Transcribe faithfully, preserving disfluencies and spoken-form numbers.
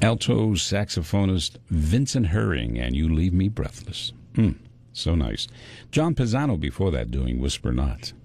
alto saxophonist Vincent Herring, and You Leave Me Breathless. Mm, so nice. John Pisano before that doing Whisper Not.